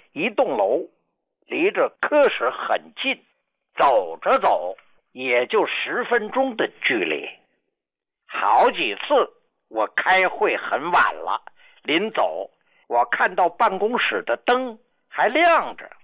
一栋楼，离着科室很近，走着走也就10分钟的距离。好几次我开会很晚了，临走我看到办公室的灯还亮着，